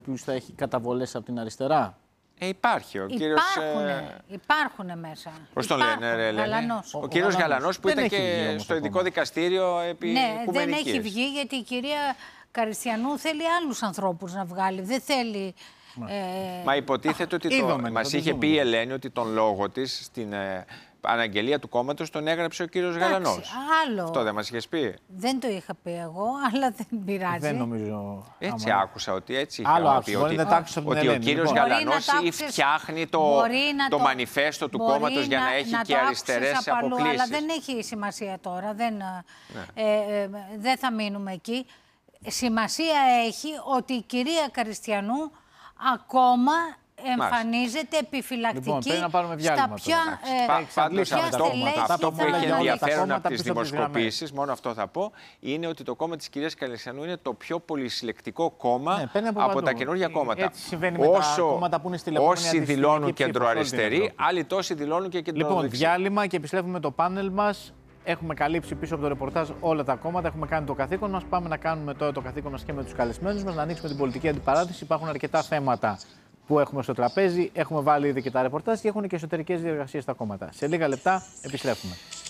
που θα έχει καταβολές από την αριστερά. Υπάρχει ο κύριος. Υπάρχουν μέσα. Πώς τον λένε, Γαλανός. Ο κύριος Γαλανός που ήταν και στο ειδικό δικαστήριο επί οικουμενικής. Δεν έχει βγει γιατί η κυρία Καριστιανού θέλει άλλους ανθρώπους να βγάλει. Δεν θέλει. Μα υποτίθεται ότι μας είχε πει η Ελένη ότι τον λόγο της στην αναγγελία του κόμματος τον έγραψε ο κύριος Γαλανός. Άλλο. Αυτό δεν μας είχες πει? Δεν το είχα πει εγώ, αλλά δεν πειράζει. Δεν νομίζω. Έτσι άκουσα ότι έτσι άλλο είχα άκουσα, πει ότι ο κύριος Γαλανός φτιάχνει το μανιφέστο του κόμματος για να έχει και αριστερές αποκλήσεις. Αλλά δεν έχει σημασία τώρα. Δεν θα μείνουμε εκεί. Σημασία έχει ότι η κυρία Καριστιανού ακόμα εμφανίζεται επιφυλακτική στα ποια Πάντως αυτό που έχει ενδιαφέρον από τις δημοσκοπήσεις, μόνο αυτό θα πω, είναι ότι το κόμμα της κυρίας Καριστιανού είναι το πιο πολυσυλλεκτικό κόμμα από τα καινούργια κόμματα. Όσοι δηλώνουν κεντροαριστεροί, άλλοι τόσοι δηλώνουν και κεντροδεξιοί. Λοιπόν, διάλειμμα και επιστρέφουμε το πάνελ μας. Έχουμε καλύψει πίσω από το ρεπορτάζ όλα τα κόμματα. Έχουμε κάνει το καθήκον μας. Πάμε να κάνουμε τώρα το καθήκον μας και με τους καλεσμένους μας, να ανοίξουμε την πολιτική αντιπαράθεση. Υπάρχουν αρκετά θέματα που έχουμε στο τραπέζι. Έχουμε βάλει ήδη και τα ρεπορτάζ και έχουν και εσωτερικές διεργασίες στα κόμματα. Σε λίγα λεπτά επιστρέφουμε.